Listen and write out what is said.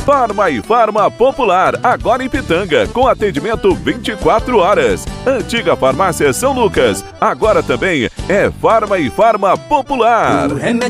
Farma e Farma Popular, agora em Pitanga, com atendimento 24 horas. Antiga Farmácia São Lucas, agora também é Farma e Farma Popular.